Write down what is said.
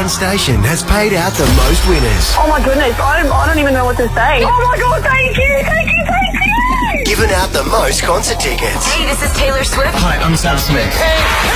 one station has paid out the most winners. Oh my goodness, I don't even know what to say. Oh my god, thank you, thank you, thank you! Given out the most concert tickets. Hey, this is Taylor Swift. Hi, I'm Sam Smith. Hey,